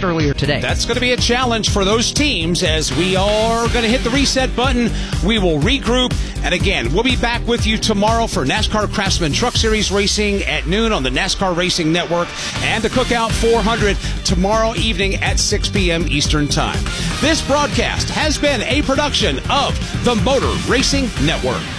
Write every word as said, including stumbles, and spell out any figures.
just earlier today. That's going to be a challenge for those teams as we are going to hit the reset button. We will regroup. And again, we'll be back with you tomorrow for NASCAR Craftsman Truck Series racing at noon on the NASCAR Racing Network and the Cookout four hundred tomorrow evening at six p.m. Eastern Time. This broadcast has been a production of the Motor Racing Network.